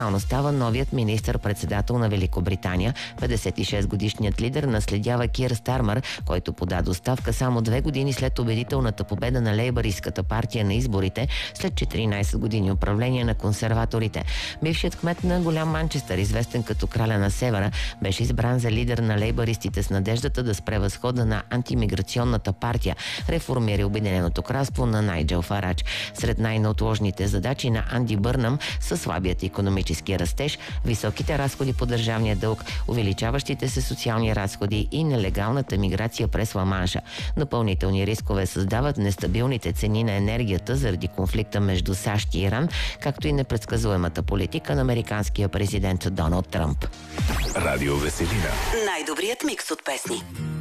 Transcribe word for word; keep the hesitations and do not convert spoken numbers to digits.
става новият министър-председател на Великобритания. петдесет и шест годишният лидер наследява Кир Стармър, който подаде оставка само две години след убедителната победа на лейбъристската партия на изборите след четиринайсет години управление на консерваторите. Бившият кмет на голям Манчестър, известен като краля на севера, беше избран за лидер на лейбъристите с надеждата да спре възхода на антимиграционната партия, реформира Обединеното кралство на Найджел Фарадж. Сред най-неотложните задачи на Анди Бърнъм са слабият икономически растеж, високите разходи по държавния дълг, увеличаващите се социални разходи и нелегалната миграция през Ла-Манша. Допълнителни рискове създават нестабилните цени на енергията заради конфликта между САЩ и Иран, както и непредсказуемата политика на американския президент Доналд Тръмп. Радио Веселина. Най-добрият микс от песни.